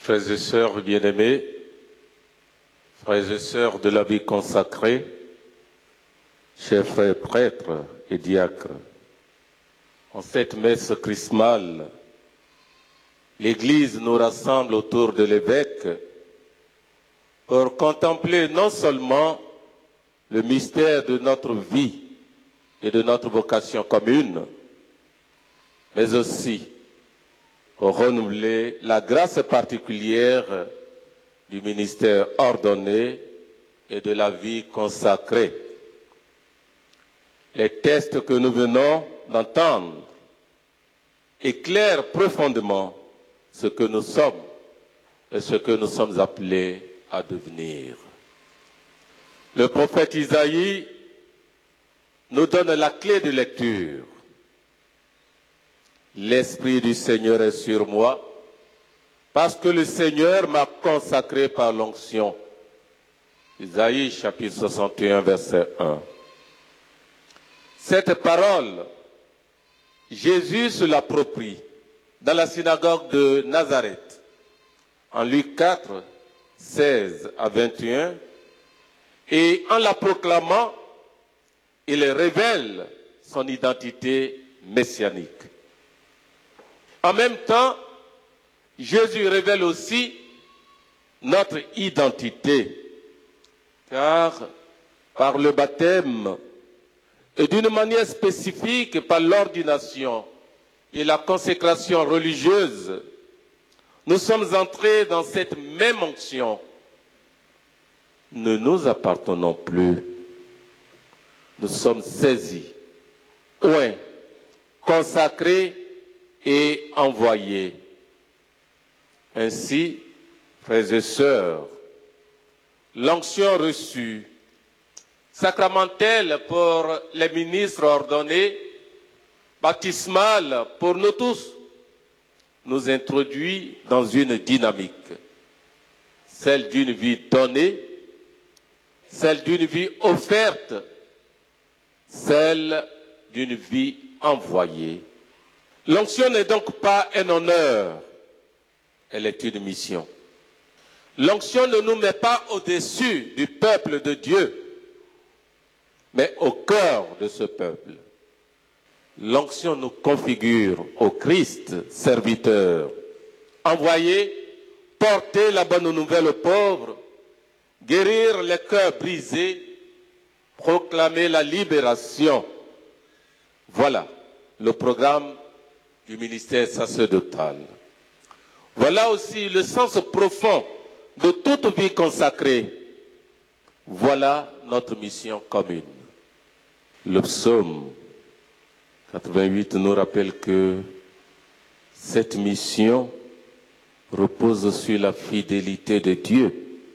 Frères et sœurs bien-aimés, frères et sœurs de la vie consacrée, chers frères prêtres et diacres, en cette messe chrismale, l'Église nous rassemble autour de l'évêque pour contempler non seulement le mystère de notre vie et de notre vocation commune, mais aussi pour renouveler la grâce particulière du ministère ordonné et de la vie consacrée. Les textes que nous venons d'entendre éclairent profondément ce que nous sommes et ce que nous sommes appelés à devenir. Le prophète Isaïe nous donne la clé de lecture. L'Esprit du Seigneur est sur moi, parce que le Seigneur m'a consacré par l'onction. Isaïe chapitre 61, verset 1. Cette parole, Jésus se l'approprie dans la synagogue de Nazareth, en Luc 4, 16 à 21, et en la proclamant, il révèle son identité messianique. En même temps, Jésus révèle aussi notre identité, car par le baptême et d'une manière spécifique par l'ordination et la consécration religieuse, nous sommes entrés dans cette même onction. Ne nous appartenons plus. Nous sommes saisis, oints, consacrés et envoyés. Ainsi, frères et sœurs, l'onction reçue, sacramentelle pour les ministres ordonnés, baptismale pour nous tous, nous introduit dans une dynamique, celle d'une vie donnée, celle d'une vie offerte, celle d'une vie envoyée. L'onction n'est donc pas un honneur, elle est une mission. L'onction ne nous met pas au-dessus du peuple de Dieu, mais au cœur de ce peuple. L'onction nous configure au Christ, serviteur, envoyé, porter la bonne nouvelle aux pauvres, guérir les cœurs brisés, proclamer la libération. Voilà le programme du ministère sacerdotal. Voilà aussi le sens profond de toute vie consacrée. Voilà notre mission commune. Le psaume 88 nous rappelle que cette mission repose sur la fidélité de Dieu.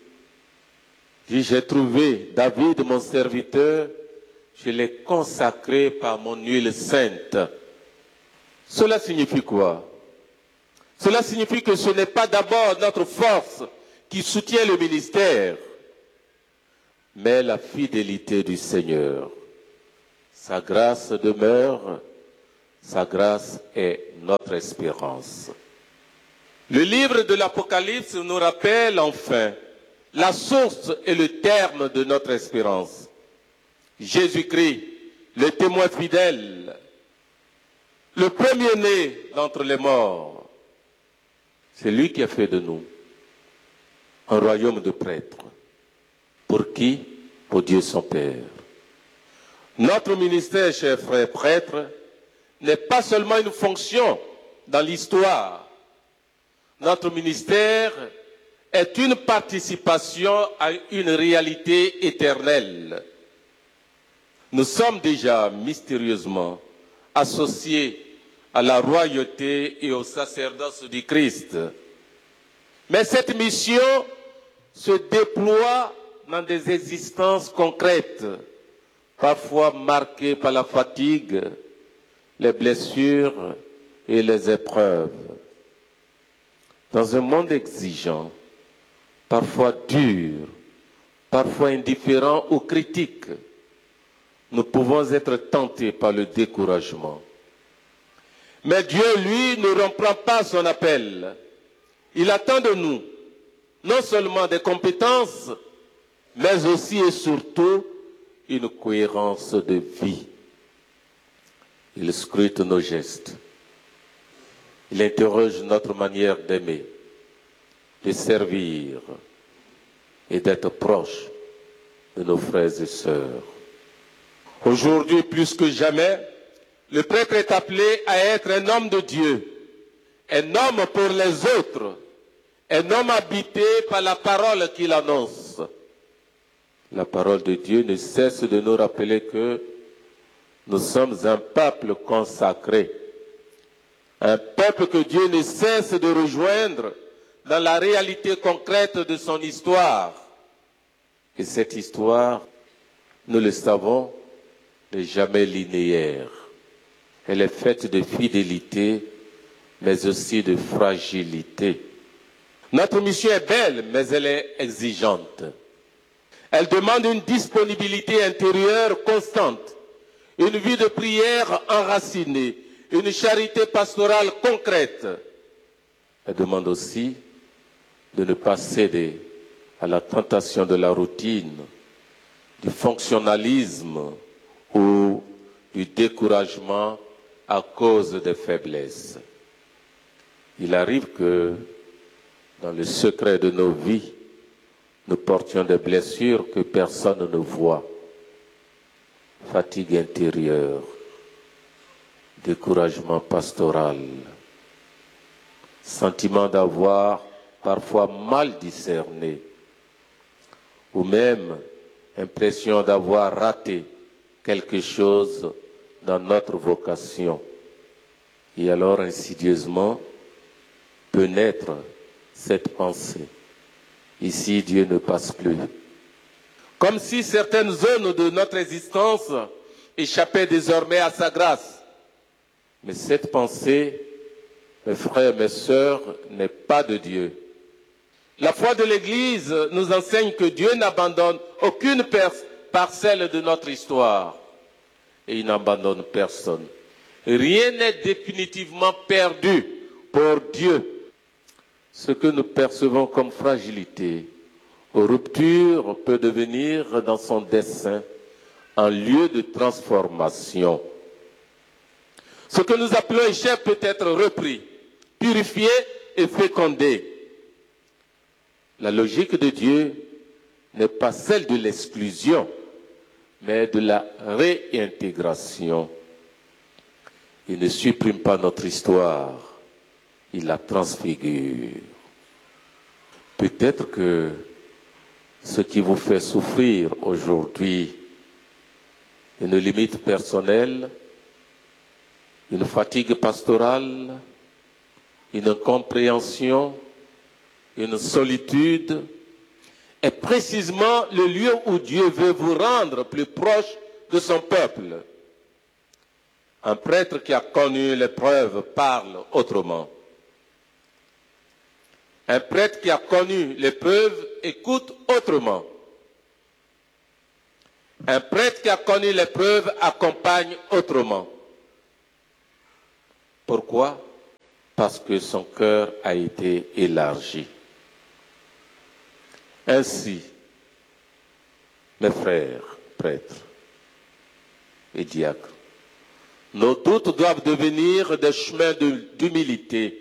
J'ai trouvé David, mon serviteur, je l'ai consacré par mon huile sainte. Cela signifie quoi? Cela signifie que ce n'est pas d'abord notre force qui soutient le ministère, mais la fidélité du Seigneur. Sa grâce demeure, sa grâce est notre espérance. Le livre de l'Apocalypse nous rappelle enfin la source et le terme de notre espérance. Jésus-Christ, le témoin fidèle, le premier-né d'entre les morts. C'est lui qui a fait de nous un royaume de prêtres. Pour qui? Pour Dieu son Père. Notre ministère, chers frères prêtres, n'est pas seulement une fonction dans l'histoire. Notre ministère est une participation à une réalité éternelle. Nous sommes déjà mystérieusement associés à la royauté et au sacerdoce du Christ. Mais cette mission se déploie dans des existences concrètes, parfois marquées par la fatigue, les blessures et les épreuves. Dans un monde exigeant, parfois dur, parfois indifférent ou critique, nous pouvons être tentés par le découragement. Mais Dieu, lui, ne reprend pas son appel. Il attend de nous non seulement des compétences, mais aussi et surtout une cohérence de vie. Il scrute nos gestes. Il interroge notre manière d'aimer, de servir et d'être proche de nos frères et sœurs. Aujourd'hui, plus que jamais, le prêtre est appelé à être un homme de Dieu, un homme pour les autres, un homme habité par la parole qu'il annonce. La parole de Dieu ne cesse de nous rappeler que nous sommes un peuple consacré, un peuple que Dieu ne cesse de rejoindre dans la réalité concrète de son histoire. Et cette histoire, nous le savons, n'est jamais linéaire. Elle est faite de fidélité, mais aussi de fragilité. Notre mission est belle, mais elle est exigeante. Elle demande une disponibilité intérieure constante, une vie de prière enracinée, une charité pastorale concrète. Elle demande aussi de ne pas céder à la tentation de la routine, du fonctionnalisme ou du découragement à cause des faiblesses. Il arrive que, dans le secret de nos vies, nous portions des blessures que personne ne voit. Fatigue intérieure, découragement pastoral, sentiment d'avoir parfois mal discerné, ou même impression d'avoir raté quelque chose dans notre vocation. Et alors, insidieusement, peut naître cette pensée. Ici, Dieu ne passe plus. Comme si certaines zones de notre existence échappaient désormais à sa grâce. Mais cette pensée, mes frères et mes sœurs, n'est pas de Dieu. La foi de l'Église nous enseigne que Dieu n'abandonne aucune parcelle de notre histoire. Et il n'abandonne personne. Rien n'est définitivement perdu pour Dieu. Ce que nous percevons comme fragilité, rupture, peut devenir dans son dessein un lieu de transformation. Ce que nous appelons échec peut être repris, purifié et fécondé. La logique de Dieu n'est pas celle de l'exclusion, mais de la réintégration. Il ne supprime pas notre histoire, il la transfigure. Peut-être que ce qui vous fait souffrir aujourd'hui, une limite personnelle, une fatigue pastorale, une incompréhension, une solitude, est précisément le lieu où Dieu veut vous rendre plus proche de son peuple. Un prêtre qui a connu l'épreuve parle autrement. Un prêtre qui a connu l'épreuve écoute autrement. Un prêtre qui a connu l'épreuve accompagne autrement. Pourquoi? Parce que son cœur a été élargi. Ainsi, mes frères, prêtres et diacres, nos doutes doivent devenir des chemins d'humilité